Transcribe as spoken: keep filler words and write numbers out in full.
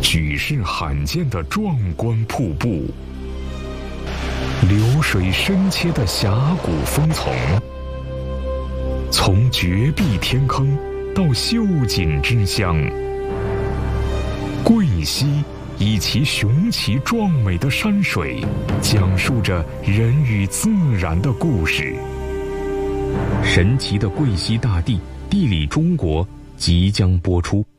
举世罕见的壮观瀑布，流水深切的峡谷峰丛，从绝壁天坑到秀锦之乡，贵溪以其雄奇壮美的山水，讲述着人与自然的故事。 神奇的贵溪大地，地理中国即将播出。